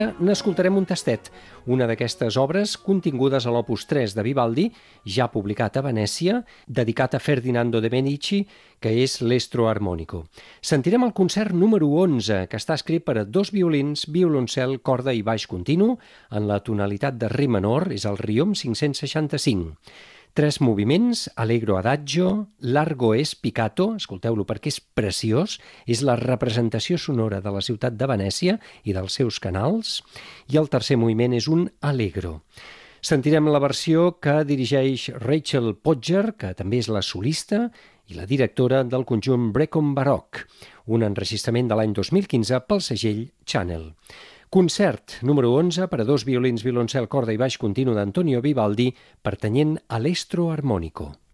n'escoltarem un tastet, una d'aquestes obres contingudes a l'Opus 3 de Vivaldi, ja publicat a Venècia, dedicat a Ferdinando de Medici, que és l'Estro Armonico. Sentirem el concert número 11, que està escrit per a 2 violins, violoncel, corda i baix continu, en la tonalitat de re menor, és el Riom 565. 3 moviments, Allegro Adagio, Largo e Spiccato, escolteu-lo perquè és preciós, és la representació sonora de la ciutat de Venècia i dels seus canals, i el tercer moviment és un Allegro. Sentirem la versió que dirigeix Rachel Podger, que també és la solista i la directora del conjunt Brecon Baroque, un enregistrament de l'any 2015 pel segell Channel. Concert número 11 per a 2 violins, violoncel, corda i baix continu d'Antonio Vivaldi, pertanyent a l'Estro Armonico.